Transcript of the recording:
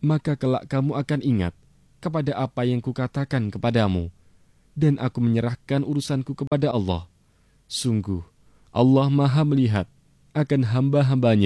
maka kelak kamu akan ingat kepada apa yang kukatakan kepadamu, dan aku menyerahkan urusanku kepada Allah. Sungguh, Allah Maha melihat akan hamba-hambanya